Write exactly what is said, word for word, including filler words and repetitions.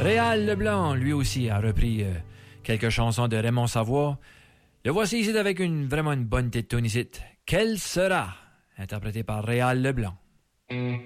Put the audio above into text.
Réal Leblanc, lui aussi, a repris euh, quelques chansons de Raymond Savoie. Le voici ici avec une, vraiment une bonne tête tonicite. Quelle sera? Interprété par Réal Leblanc.